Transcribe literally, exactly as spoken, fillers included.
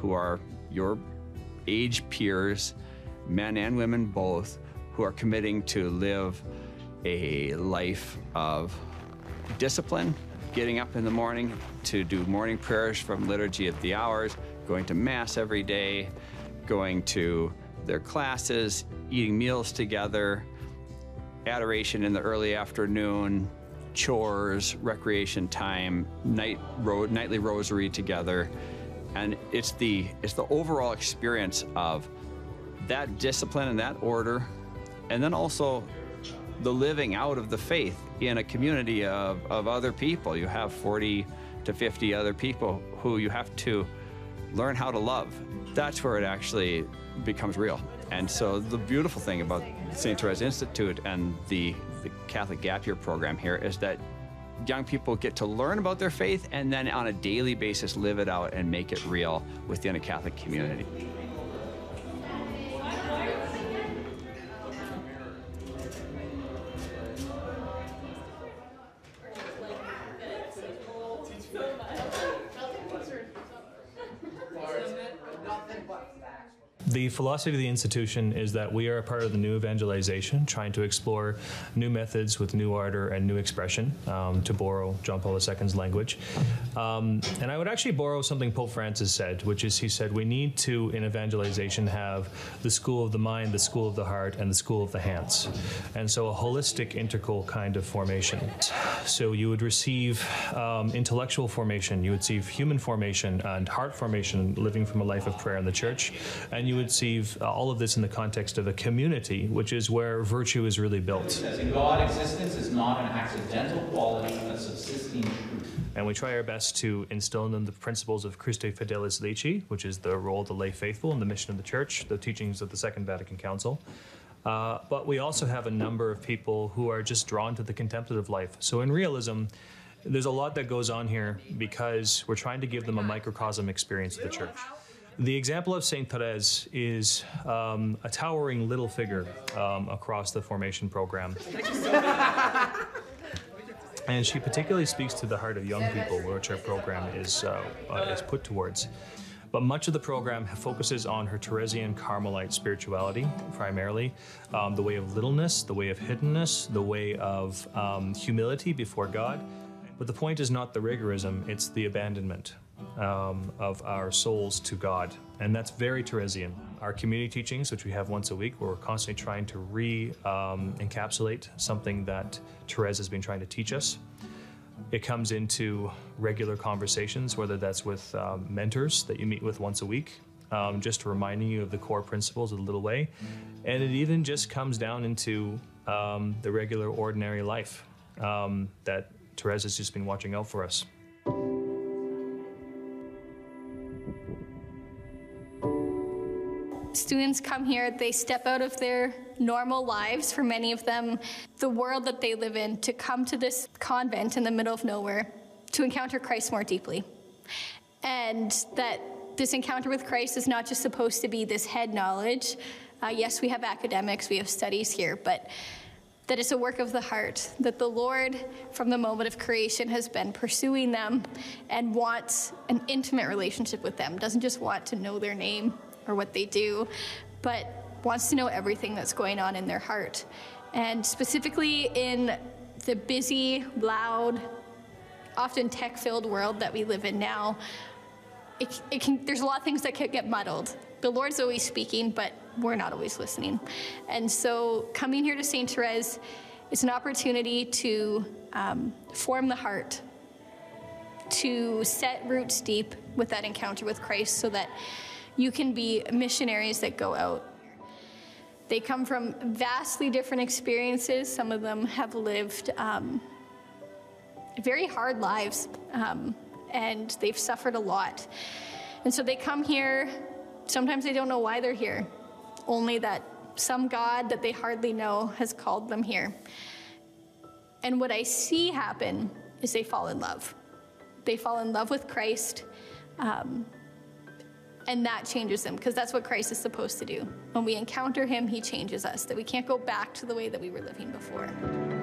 who are your age peers, men and women both, who are committing to live a life of discipline, getting up in the morning to do morning prayers from liturgy at the hours, going to Mass every day, going to their classes, eating meals together, adoration in the early afternoon, chores, recreation time, night ro nightly rosary together. And it's the, it's the overall experience of that discipline and that order, and then also the living out of the faith in a community of, of other people. You have forty to fifty other people who you have to learn how to love. That's where it actually becomes real. And so the beautiful thing about Saint Therese Institute and the, the Catholic Gap Year program here is that young people get to learn about their faith and then on a daily basis live it out and make it real within a Catholic community. The philosophy of the institution is that we are a part of the new evangelization, trying to explore new methods with new ardor and new expression, um, to borrow John Paul the Second's language. Um, and I would actually borrow something Pope Francis said, which is he said, we need to, in evangelization, have the school of the mind, the school of the heart, and the school of the hands. And so a holistic, integral kind of formation. So you would receive um, intellectual formation, you would receive human formation and heart formation, living from a life of prayer in the church, and you would receive all of this in the context of a community, which is where virtue is really built. As in God, existence is not an accidental quality, a subsisting truth. And we try our best to instill in them the principles of Christe Fidelis Laici, which is the role of the lay faithful and the mission of the Church, the teachings of the Second Vatican Council. Uh, but we also have a number of people who are just drawn to the contemplative life. So in realism, there's a lot that goes on here because we're trying to give them a microcosm experience of the Church. The example of Saint Therese is um, a towering little figure um, across the formation program. And she particularly speaks to the heart of young people, which our program is, uh, uh, is put towards. But much of the program focuses on her Theresian Carmelite spirituality, primarily. Um, the way of littleness, the way of hiddenness, the way of um, humility before God. But the point is not the rigorism, it's the abandonment um, of our souls to God. And that's very Theresian. Our community teachings, which we have once a week, where we're constantly trying to re-encapsulate um, something that Therese has been trying to teach us. It comes into regular conversations, whether that's with um, mentors that you meet with once a week, um, just reminding you of the core principles of the little way. And it even just comes down into um, the regular, ordinary life um, that Therese has just been watching out for us. Students come here, they step out of their normal lives, for many of them, the world that they live in, to come to this convent in the middle of nowhere to encounter Christ more deeply. And that this encounter with Christ is not just supposed to be this head knowledge. Uh, yes, we have academics, we have studies here, but that it's a work of the heart, that the Lord, from the moment of creation, has been pursuing them and wants an intimate relationship with them, doesn't just want to know their name or what they do, but wants to know everything that's going on in their heart. And specifically in the busy, loud, often tech-filled world that we live in now, it, it can, there's a lot of things that can get muddled. The Lord's always speaking, but we're not always listening. And so coming here to Saint Therese is an opportunity to um, form the heart, to set roots deep with that encounter with Christ so that you can be missionaries that go out. They come from vastly different experiences. Some of them have lived um, very hard lives, um, and they've suffered a lot. And so they come here, sometimes they don't know why they're here, only that some God that they hardly know has called them here. And what I see happen is they fall in love. They fall in love with Christ, um, and that changes them, because that's what Christ is supposed to do. When we encounter him, he changes us, that we can't go back to the way that we were living before.